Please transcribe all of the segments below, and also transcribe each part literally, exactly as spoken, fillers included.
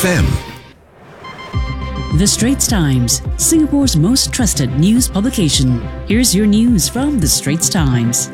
M. The Straits Times, Singapore's most trusted news publication. Here's your news from The Straits Times.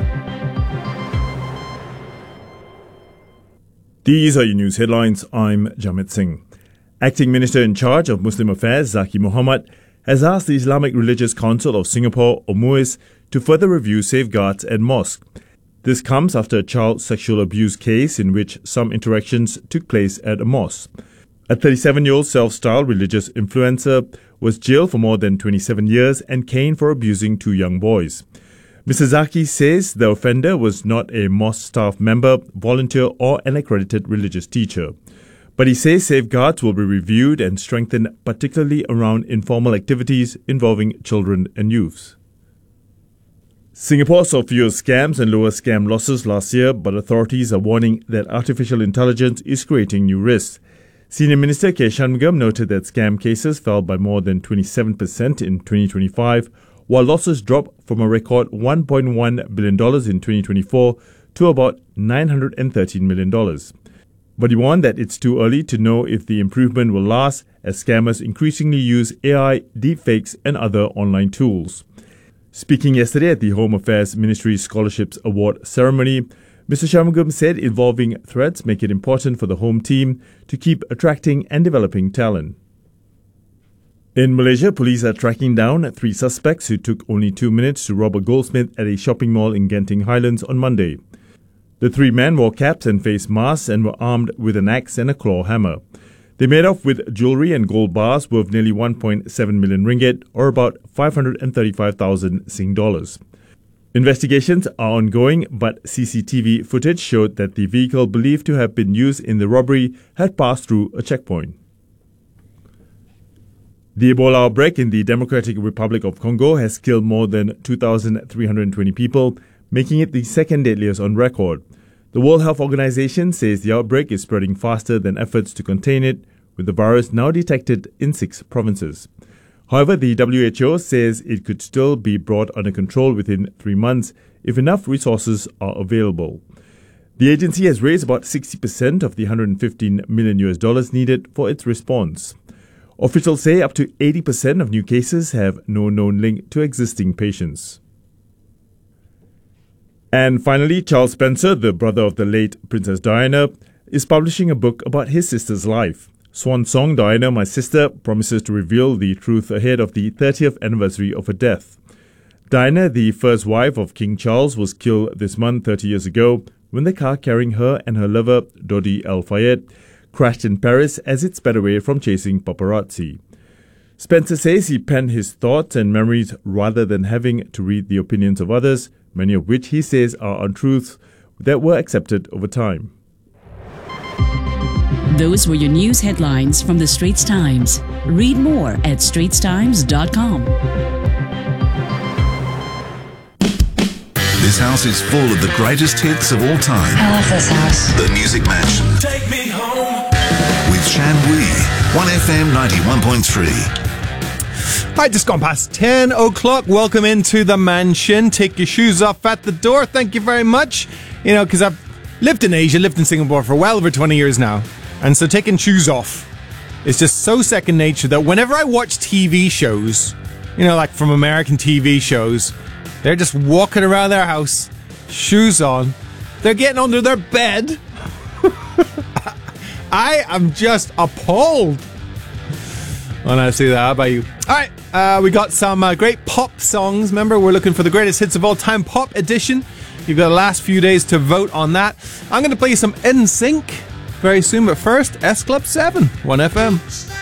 These are your news headlines. I'm Jamit Singh. Acting Minister in charge of Muslim Affairs, Zaki Mohamad, has asked the Islamic Religious Council of Singapore, or MUIS, to further review safeguards at mosques. This comes after a child sexual abuse case in which some interactions took place at a mosque. A thirty-seven-year-old self-styled religious influencer was jailed for more than twenty-seven years and caned for abusing two young boys. Mister Zaki says the offender was not a mosque staff member, volunteer or an accredited religious teacher. But he says safeguards will be reviewed and strengthened, particularly around informal activities involving children and youths. Singapore saw fewer scams and lower scam losses last year, but authorities are warning that artificial intelligence is creating new risks. Senior Minister K. Shanmugam noted that scam cases fell by more than twenty-seven percent in twenty twenty-five, while losses dropped from a record one point one billion dollars in twenty twenty-four to about nine hundred thirteen million dollars. But he warned that it's too early to know if the improvement will last, as scammers increasingly use A I, deepfakes and other online tools. Speaking yesterday at the Home Affairs Ministry Scholarships Award ceremony, Mister Shanmugam said evolving threats make it important for the home team to keep attracting and developing talent. In Malaysia, police are tracking down three suspects who took only two minutes to rob a goldsmith at a shopping mall in Genting Highlands on Monday. The three men wore caps and face masks and were armed with an axe and a claw hammer. They made off with jewellery and gold bars worth nearly one point seven million ringgit, or about five hundred thirty-five thousand Sing dollars. Investigations are ongoing, but C C T V footage showed that the vehicle believed to have been used in the robbery had passed through a checkpoint. The Ebola outbreak in the Democratic Republic of Congo has killed more than two thousand three hundred twenty people, making it the second deadliest on record. The World Health Organization says the outbreak is spreading faster than efforts to contain it, with the virus now detected in six provinces. However, the W H O says it could still be brought under control within three months if enough resources are available. The agency has raised about sixty percent of the one hundred fifteen million US dollars needed for its response. Officials say up to eighty percent of new cases have no known link to existing patients. And finally, Charles Spencer, the brother of the late Princess Diana, is publishing a book about his sister's life. Swan Song Diana, My Sister, promises to reveal the truth ahead of the thirtieth anniversary of her death. Diana, the first wife of King Charles, was killed this month thirty years ago when the car carrying her and her lover, Dodi Al Fayed, crashed in Paris as it sped away from chasing paparazzi. Spencer says he penned his thoughts and memories rather than having to read the opinions of others, many of which he says are untruths that were accepted over time. Those were your news headlines from The Straits Times. Read more at straits times dot com. This house is full of the greatest hits of all time. I love this house. The Music Mansion. Take me home. With Shan Wee, one F M ninety-one point three. Right, just gone past ten o'clock. Welcome into the mansion. Take your shoes off at the door. Thank you very much. You know, because I've lived in Asia, lived in Singapore for well over twenty years now. And so taking shoes off is just so second nature that whenever I watch T V shows, you know, like from American T V shows, they're just walking around their house, shoes on. They're getting under their bed. I am just appalled when I see that. How about you? All right, uh, we got some uh, great pop songs. Remember, we're looking for the greatest hits of all time pop edition. You've got the last few days to vote on that. I'm going to play some N Sync very soon, but first, S Club seven, one F M.